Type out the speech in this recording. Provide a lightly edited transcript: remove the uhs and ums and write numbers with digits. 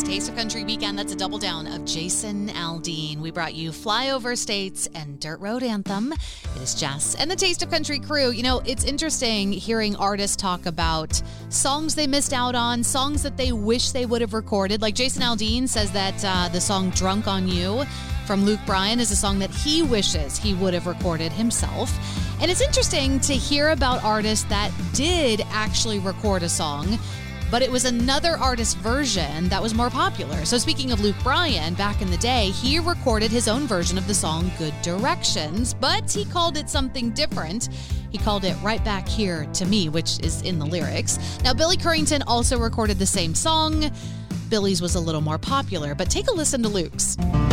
Taste of Country Weekend. That's a double down of Jason Aldean. We brought you Flyover States and Dirt Road Anthem. It is Jess and the Taste of Country crew. You know, it's interesting hearing artists talk about songs they missed out on, songs that they wish they would have recorded. Like Jason Aldean says that the song Drunk on You from Luke Bryan is a song that he wishes he would have recorded himself. And it's interesting to hear about artists that did actually record a song, but it was another artist's version that was more popular. So speaking of Luke Bryan, back in the day, he recorded his own version of the song Good Directions, but he called it something different. He called it Right Back Here to Me, which is in the lyrics. Now, Billy Currington also recorded the same song. Billy's was a little more popular, but take a listen to Luke's.